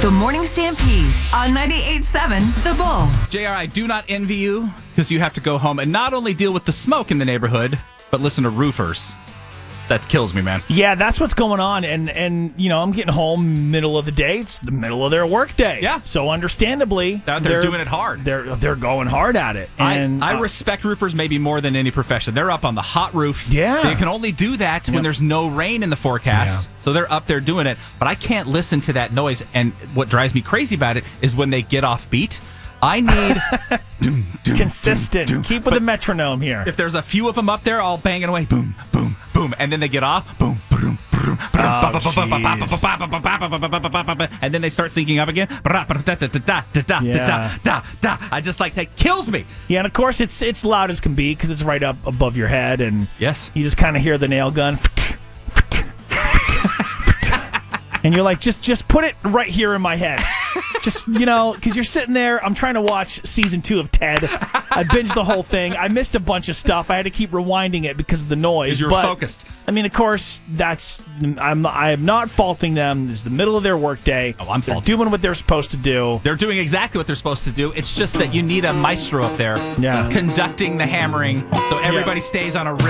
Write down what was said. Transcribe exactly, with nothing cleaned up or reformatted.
The Morning Stampede on ninety-eight point seven The Bull. J R, I do not envy you because you have to go home and not only deal with the smoke in the neighborhood, but listen to roofers. That kills me, man. Yeah, that's what's going on. And, and you know, I'm getting home middle of the day. It's the middle of their work day. Yeah. So understandably, They're, they're doing it hard. They're they're going hard at it. And I, I uh, respect roofers maybe more than any profession. They're up on the hot roof. Yeah. They can only do that when Yep. there's no rain in the forecast. Yeah. So they're up there doing it. But I can't listen to that noise. And what drives me crazy about it is when they get off beat. I need doom, doom, consistent. doom, doom. Keep with But the metronome here. if there's a few of them up there all banging away, boom, boom, boom, and then they get off, boom, boom, boom, and then they start syncing up again. Yeah. I just like that kills me. Yeah, and of course it's it's loud as can be because it's right up above your head, and Yes. you just kind of hear the nail gun. And you're like, just just put it right here in my head. Just, you know, because you're sitting there. I'm trying to watch season two of Ted. I binged the whole thing. I missed a bunch of stuff. I had to keep rewinding it because of the noise. You were but, focused. I mean, of course, that's I'm I am not faulting them. This is the middle of their workday. Oh, I'm They're faulting. doing what they're supposed to do. They're doing exactly what they're supposed to do. It's just that you need a maestro up there Yeah. conducting the hammering so everybody stays on a rhythm.